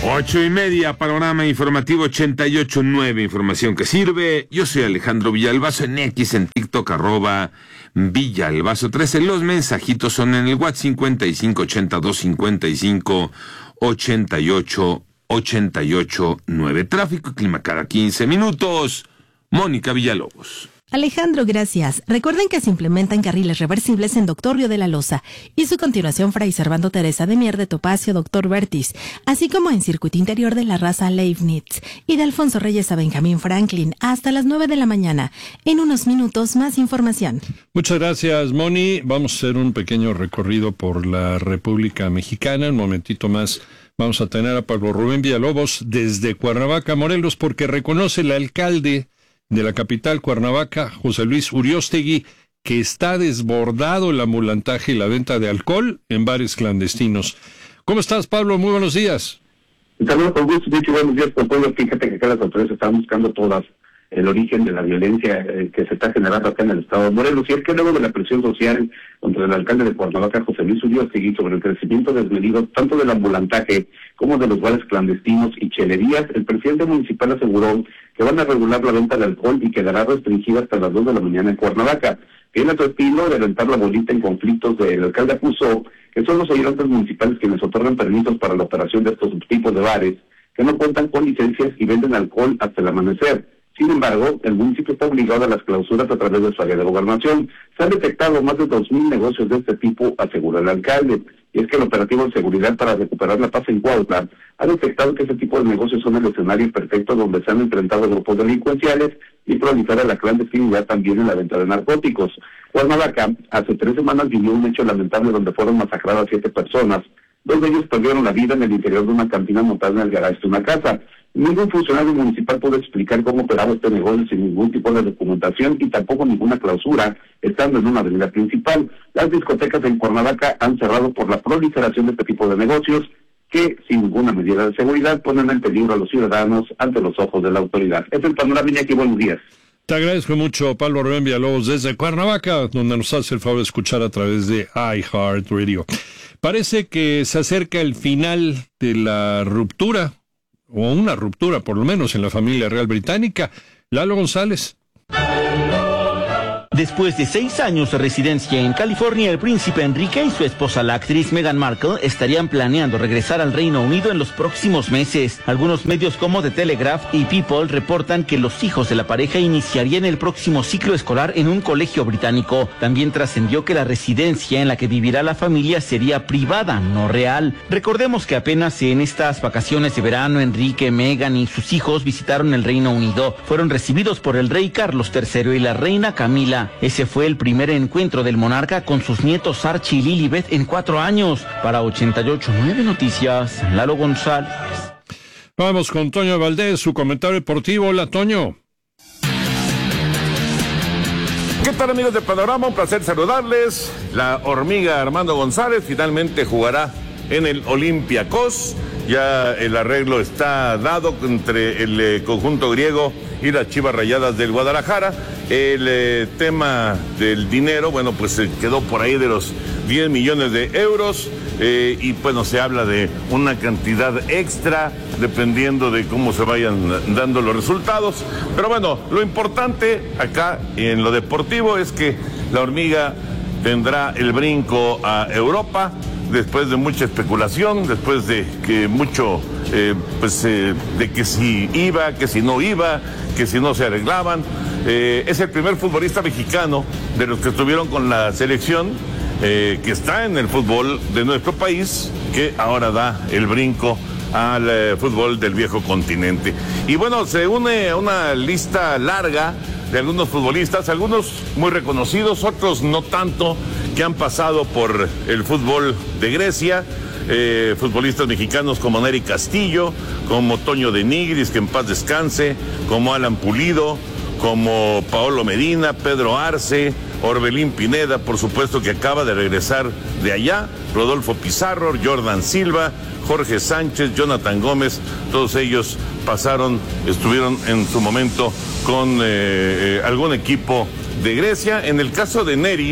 8:30, panorama informativo 88.9, información que sirve. Yo soy Alejandro Villalbazo, en X, en TikTok, @Villalbazo13. Los mensajitos son en el WhatsApp 5582558889. Tráfico y clima cada 15 minutos. Mónica Villalobos. Alejandro, gracias. Recuerden que se implementan carriles reversibles en Doctor Río de la Loza y su continuación Fray Servando Teresa de Mier de Topacio, Doctor Vertis, así como en circuito interior de la raza Leibniz y de Alfonso Reyes a Benjamín Franklin hasta las 9 de la mañana. En unos minutos más información. Muchas gracias, Moni. Vamos a hacer un pequeño recorrido por la República Mexicana. Un momentito más vamos a tener a Pablo Rubén Villalobos desde Cuernavaca, Morelos, porque reconoce el alcalde de la capital, Cuernavaca, José Luis Uriostegui, que está desbordado el ambulantaje y la venta de alcohol en bares clandestinos. ¿Cómo estás, Pablo? Muy buenos días. Saludos con gusto, muchos buenos días, Pablo. Fíjate que acá las autoridades están buscando todas el origen de la violencia que se está generando acá en el estado de Morelos, y es que luego de la presión social contra el alcalde de Cuernavaca, José Luis Uriostegui, sobre el crecimiento desmedido tanto del ambulantaje como de los bares clandestinos y chelerías, el presidente municipal aseguró que van a regular la venta de alcohol y quedará restringida hasta las 2 de la mañana en Cuernavaca. Tiene otro estilo de aventar la bolita en conflictos. El alcalde acusó que son los ayudantes municipales quienes otorgan permisos para la operación de estos tipos de bares, que no cuentan con licencias y venden alcohol hasta el amanecer. Sin embargo, el municipio está obligado a las clausuras a través de su área de gobernación. Se han detectado más de 2,000 negocios de este tipo, asegura el alcalde. Y es que el operativo de seguridad para recuperar la paz en Cuautla ha detectado que ese tipo de negocios son el escenario perfecto donde se han enfrentado grupos delincuenciales y prolifera la clandestinidad también en la venta de narcóticos. Cuernavaca hace 3 semanas vivió un hecho lamentable donde fueron masacradas 7 personas. 2 de ellos perdieron la vida en el interior de una cantina montada en el garaje de una casa. Ningún funcionario municipal pudo explicar cómo operaba este negocio sin ningún tipo de documentación y tampoco ninguna clausura, estando en una avenida principal. Las discotecas en Cuernavaca han cerrado por la proliferación de este tipo de negocios que, sin ninguna medida de seguridad, ponen en peligro a los ciudadanos ante los ojos de la autoridad. Es el panorama, Iñaki. Buenos días. Te agradezco mucho, Pablo Rubén Villalobos, desde Cuernavaca, donde nos hace el favor de escuchar a través de iHeartRadio. Parece que se acerca el final de la ruptura, o una ruptura por lo menos, en la familia real británica. Lalo González. Después de 6 años de residencia en California, el príncipe Enrique y su esposa, la actriz Meghan Markle, estarían planeando regresar al Reino Unido en los próximos meses. Algunos medios como The Telegraph y People reportan que los hijos de la pareja iniciarían el próximo ciclo escolar en un colegio británico. También trascendió que la residencia en la que vivirá la familia sería privada, no real. Recordemos que apenas en estas vacaciones de verano, Enrique, Meghan y sus hijos visitaron el Reino Unido. Fueron recibidos por el rey Carlos III y la reina Camila. Ese fue el primer encuentro del monarca con sus nietos Archie y Lilibet en 4 años. Para 88.9 Noticias, Lalo González. Vamos con Toño Valdés, su comentario deportivo. Hola, Toño. ¿Qué tal, amigos de Panorama? Un placer saludarles. La hormiga Armando González finalmente jugará en el Olympiacos. Ya el arreglo está dado entre el conjunto griego y las Chivas Rayadas del Guadalajara. El tema del dinero, bueno, pues se quedó por ahí de los 10 millones de euros y bueno, se habla de una cantidad extra dependiendo de cómo se vayan dando los resultados. Pero bueno, lo importante acá en lo deportivo es que la hormiga tendrá el brinco a Europa después de mucha especulación, después de que mucho, de que si iba, que si no iba, que si no se arreglaban. Es el primer futbolista mexicano de los que estuvieron con la selección, que está en el fútbol de nuestro país, que ahora da el brinco al fútbol del viejo continente. Y bueno, se une a una lista larga de algunos futbolistas, algunos muy reconocidos, otros no tanto, que han pasado por el fútbol de Grecia, futbolistas mexicanos como Nery Castillo, como Toño de Nigris, que en paz descanse, como Alan Pulido, como Paolo Medina, Pedro Arce, Orbelín Pineda, por supuesto, que acaba de regresar de allá, Rodolfo Pizarro, Jordan Silva, Jorge Sánchez, Jonathan Gómez, todos ellos estuvieron en su momento con algún equipo de Grecia. En el caso de Nery,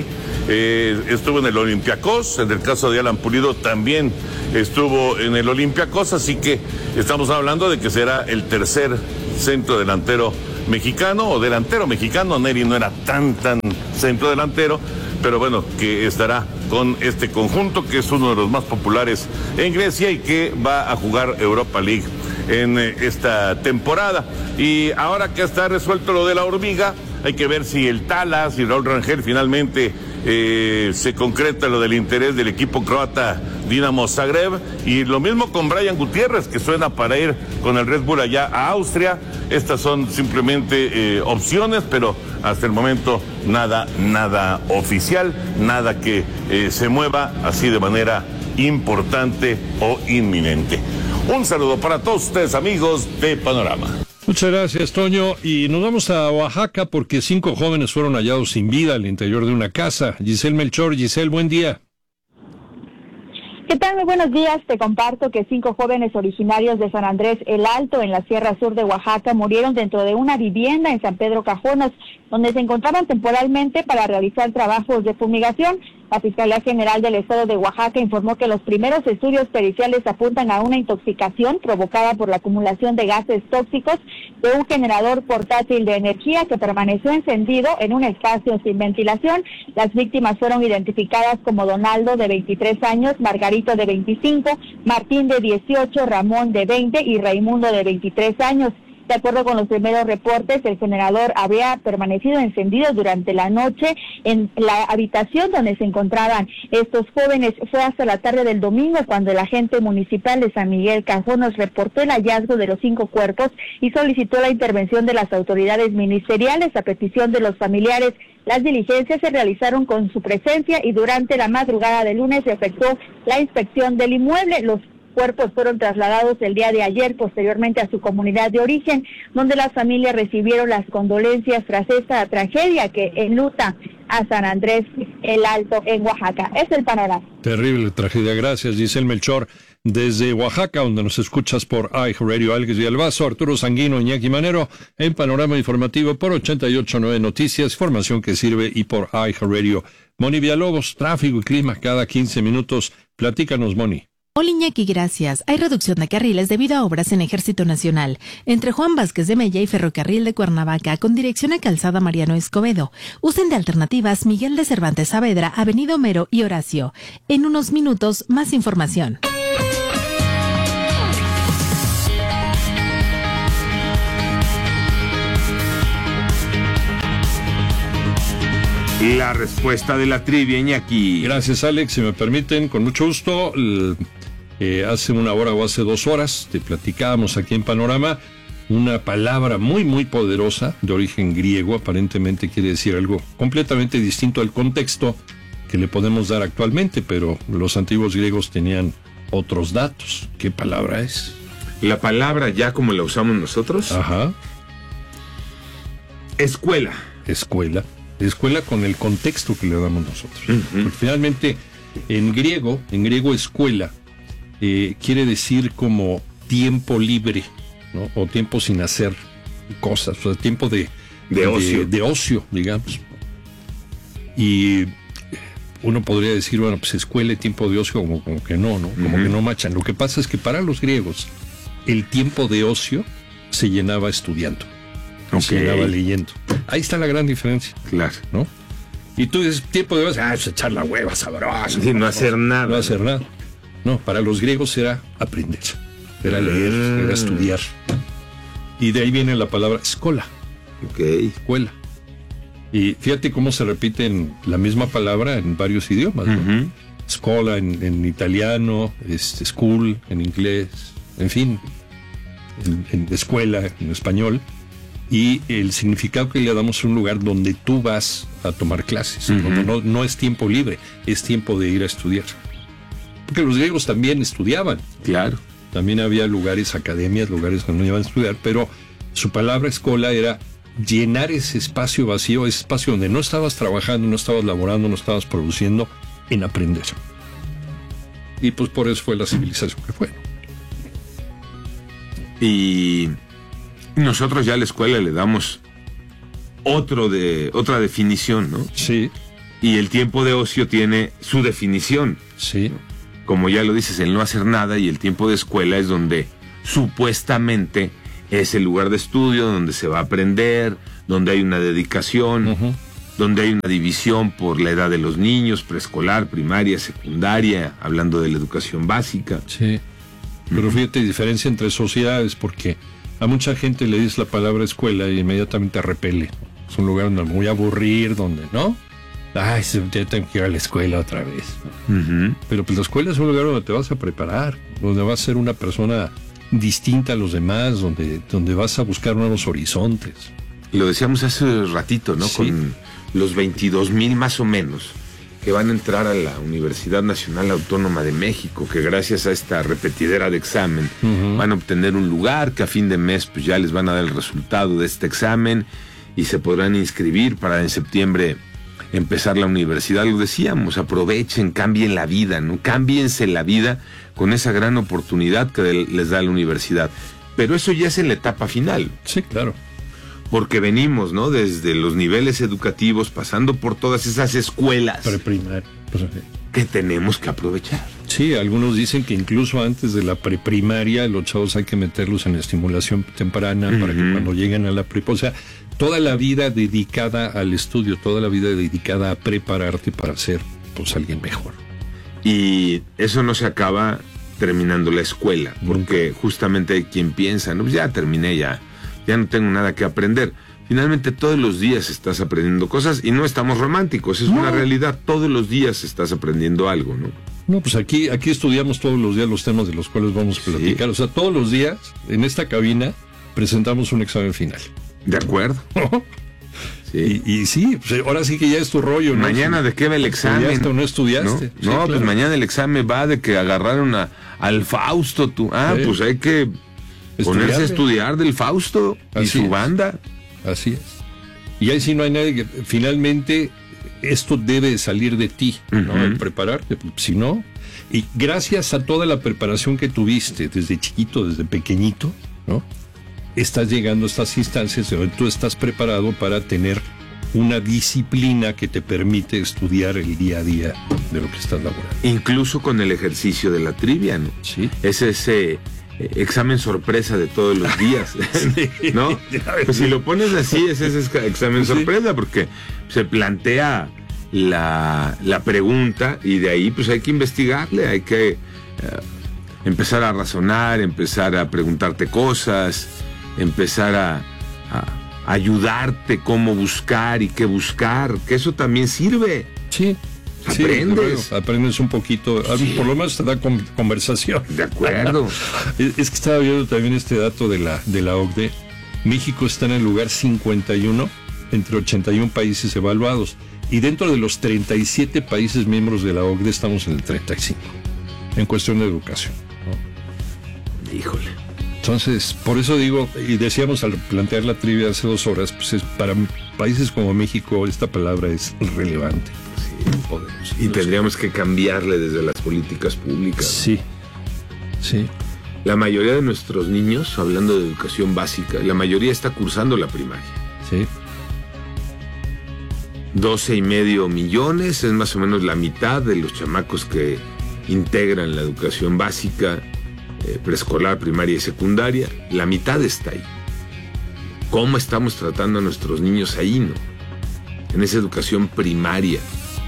estuvo en el Olympiacos, en el caso de Alan Pulido también estuvo en el Olympiacos, así que estamos hablando de que será el tercer centro delantero mexicano o delantero mexicano. Neri no era tan centro delantero, pero bueno, que estará con este conjunto que es uno de los más populares en Grecia y que va a jugar Europa League en esta temporada. Y ahora que está resuelto lo de la hormiga, hay que ver si el Talas y Raúl Rangel finalmente se concreta lo del interés del equipo croata Dinamo Zagreb, y lo mismo con Brian Gutiérrez, que suena para ir con el Red Bull allá a Austria. Estas son simplemente opciones, pero hasta el momento nada oficial, nada que se mueva así de manera importante o inminente. Un saludo para todos ustedes, amigos de Panorama. Muchas gracias, Toño. Y nos vamos a Oaxaca porque 5 jóvenes fueron hallados sin vida al interior de una casa. Giselle Melchor. Giselle, buen día. ¿Qué tal? Muy buenos días. Te comparto que 5 jóvenes originarios de San Andrés el Alto, en la Sierra Sur de Oaxaca, murieron dentro de una vivienda en San Pedro Cajonas, donde se encontraban temporalmente para realizar trabajos de fumigación. La Fiscalía General del Estado de Oaxaca informó que los primeros estudios periciales apuntan a una intoxicación provocada por la acumulación de gases tóxicos de un generador portátil de energía que permaneció encendido en un espacio sin ventilación. Las víctimas fueron identificadas como Donaldo, de 23 años, Margarito, de 25, Martín, de 18, Ramón, de 20 y Raimundo, de 23 años. De acuerdo con los primeros reportes, el generador había permanecido encendido durante la noche en la habitación donde se encontraban estos jóvenes. Fue hasta la tarde del domingo cuando el agente municipal de San Miguel Cajonos reportó el hallazgo de los 5 cuerpos y solicitó la intervención de las autoridades ministeriales a petición de los familiares. Las diligencias se realizaron con su presencia y durante la madrugada del lunes se efectuó la inspección del inmueble. Los cuerpos fueron trasladados el día de ayer posteriormente a su comunidad de origen, donde las familias recibieron las condolencias tras esta tragedia que enluta a San Andrés el Alto en Oaxaca. Es el panorama. Terrible tragedia. Gracias, Giselle Melchor. Desde Oaxaca, donde nos escuchas por iHeartRadio, Alex Villalbazo, Arturo Sanguino, Iñaki Manero, en Panorama Informativo por 88.9 Noticias, información que sirve, y por iHeartRadio. Moni Villalobos, tráfico y clima cada 15 minutos. Platícanos, Moni. Hola, Iñaki, gracias. Hay reducción de carriles debido a obras en Ejército Nacional entre Juan Vázquez de Mella y Ferrocarril de Cuernavaca con dirección a Calzada Mariano Escobedo. Usen de alternativas Miguel de Cervantes Saavedra, Avenida Homero y Horacio. En unos minutos, más información. La respuesta de la trivia, Iñaki. Gracias, Alex. Si me permiten, con mucho gusto. Hace una hora o hace 2 horas te platicábamos aquí en Panorama una palabra muy poderosa de origen griego. Aparentemente quiere decir algo completamente distinto al contexto que le podemos dar actualmente, pero los antiguos griegos tenían otros datos. ¿Qué palabra es? La palabra ya como la usamos nosotros. Ajá. Escuela. Escuela con el contexto que le damos nosotros. Porque finalmente, en griego escuela quiere decir como tiempo libre, ¿no? O tiempo sin hacer cosas, o sea, tiempo de ocio. De ocio, digamos. Y uno podría decir, bueno, pues escuela y tiempo de ocio como que no, como que no machan. Lo que pasa es que para los griegos el tiempo de ocio se llenaba estudiando. Se llenaba leyendo. Ahí está la gran diferencia. Claro. ¿No? Y tú dices, tiempo de pues echar la hueva sabrosa. Sí, no hacer nada. No hacer nada. No, para los griegos era aprender, era leer, era estudiar. Y de ahí viene la palabra escola. Escuela. Y fíjate cómo se repite la misma palabra en varios idiomas, ¿no? Escola en italiano, school en inglés, en fin, en escuela en español. Y el significado que le damos a un lugar donde tú vas a tomar clases, donde no es tiempo libre, es tiempo de ir a estudiar. Porque los griegos también estudiaban. Claro. También había lugares, academias, lugares donde iban a estudiar, pero su palabra escola era llenar ese espacio vacío, ese espacio donde no estabas trabajando, no estabas laborando, no estabas produciendo, en aprender. Y pues por eso fue la civilización que fue. Y nosotros ya a la escuela le damos otra definición, ¿no? Sí. Y el tiempo de ocio tiene su definición. Sí. Como ya lo dices, el no hacer nada, y el tiempo de escuela es donde supuestamente es el lugar de estudio, donde se va a aprender, donde hay una dedicación, donde hay una división por la edad de los niños, preescolar, primaria, secundaria, hablando de la educación básica. Sí. Pero fíjate, diferencia entre sociedades, porque a mucha gente le dices la palabra escuela y inmediatamente repele. Es un lugar donde me voy a aburrir, donde, ¿no? Ay, ya tengo que ir a la escuela otra vez. Pero pues la escuela es un lugar donde te vas a preparar, donde vas a ser una persona distinta a los demás, donde vas a buscar nuevos horizontes. Lo decíamos hace ratito, ¿no? Sí. Con los 22,000 más o menos que van a entrar a la Universidad Nacional Autónoma de México, que gracias a esta repetidera de examen van a obtener un lugar, que a fin de mes pues ya les van a dar el resultado de este examen y se podrán inscribir para en septiembre empezar la universidad. Lo decíamos, aprovechen, cambien la vida, ¿no? Cámbiense la vida con esa gran oportunidad que les da la universidad. Pero eso ya es en la etapa final. Sí, claro. Porque venimos, ¿no? Desde los niveles educativos, pasando por todas esas escuelas Preprimaria. que tenemos que aprovechar. Sí, algunos dicen que incluso antes de la preprimaria los chavos hay que meterlos en estimulación temprana para que cuando lleguen a la prepa, o sea, toda la vida dedicada al estudio, toda la vida dedicada a prepararte para ser pues alguien mejor. Y eso no se acaba terminando la escuela, porque justamente hay quien piensa, no, pues ya terminé, ya no tengo nada que aprender. Finalmente todos los días estás aprendiendo cosas y no estamos románticos, es una realidad, todos los días estás aprendiendo algo, ¿no? No, pues aquí estudiamos todos los días los temas de los cuales vamos a platicar, o sea, todos los días en esta cabina presentamos un examen final. De acuerdo. Sí. Y sí, pues ahora sí que ya es tu rollo, ¿no? Mañana de qué va el examen. ¿Estudiaste o no estudiaste? No, Sí, pues claro. mañana el examen va de que agarraron al Fausto, tú. Sí. Pues hay que ponerse a estudiar del Fausto y Así su es. banda. Así es. Y ahí sí no hay nadie que... Finalmente, esto debe salir de ti, ¿no? El prepararte, si no... Y gracias a toda la preparación que tuviste desde chiquito, desde pequeñito, ¿no? Estás llegando a estas instancias donde tú estás preparado para tener una disciplina que te permite estudiar el día a día de lo que estás laborando. Incluso con el ejercicio de la trivia, ¿no? Sí. Es ese examen sorpresa de todos los días, ¿no? Pues si lo pones así, es ese examen sorpresa, porque se plantea la pregunta y de ahí pues hay que investigarle, hay que empezar a razonar, empezar a preguntarte cosas, empezar a ayudarte cómo buscar y qué buscar, que eso también sirve. Sí. Aprendes. Sí, aprendes un poquito, Sí. por lo menos te da conversación. De acuerdo. Es que estaba viendo también este dato de la OCDE. México está en el lugar 51 entre 81 países evaluados. Y dentro de los 37 países miembros de la OCDE estamos en el 35, en cuestión de educación, ¿no? Híjole. Entonces, por eso digo, y decíamos al plantear la trivia hace 2 horas, pues para países como México esta palabra es relevante. Sí. Y tendríamos que cambiarle desde las políticas públicas. Sí, sí. La mayoría de nuestros niños, hablando de educación básica, la mayoría está cursando la primaria. Sí. 12,5 millones, es más o menos la mitad de los chamacos que integran la educación básica, preescolar, primaria y secundaria. La mitad está ahí. ¿Cómo estamos tratando a nuestros niños ahí, no? En esa educación primaria.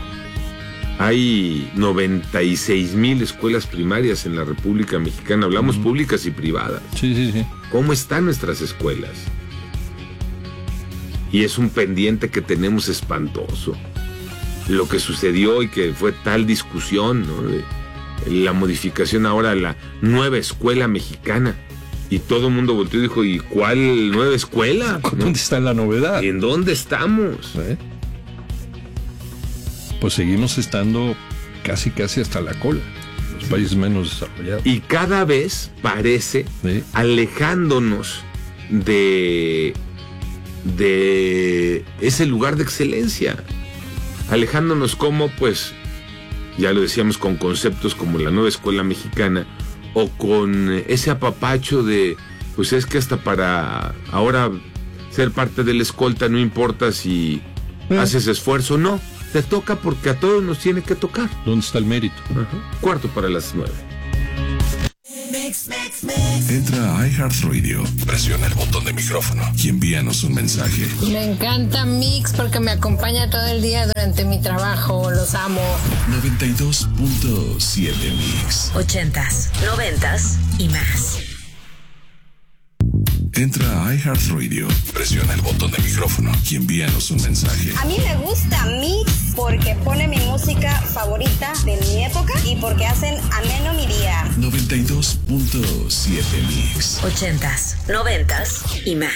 Hay 96,000 escuelas primarias en la República Mexicana. Hablamos públicas y privadas. Sí, sí, sí. ¿Cómo están nuestras escuelas? Y es un pendiente que tenemos espantoso. Lo que sucedió y que fue tal discusión, ¿no? De la modificación ahora a la nueva escuela mexicana. Y todo el mundo volteó y dijo, ¿y cuál nueva escuela? ¿Dónde ¿No? está la novedad? ¿En dónde estamos? Pues seguimos estando casi hasta la cola, los países menos desarrollados. Y cada vez parece Sí. alejándonos de ese lugar de excelencia. Alejándonos como, pues, ya lo decíamos, con conceptos como la nueva escuela mexicana, o con ese apapacho de, pues es que hasta para ahora ser parte de la escolta no importa si haces esfuerzo o no. te toca porque a todos nos tiene que tocar. ¿Dónde está el mérito? Ajá. 8:45. Entra a iHeartRadio, presiona el botón de micrófono y envíanos un mensaje. Me encanta Mix porque me acompaña todo el día durante mi trabajo. Los amo. 92.7 Mix. 80s, 90s y más. Entra a iHeartRadio, presiona el botón de micrófono y envíanos un mensaje. A mí me gusta Mix porque pone mi música favorita de mi época y porque hacen ameno mi día. 92.7 Mix. 80s, 90s y más.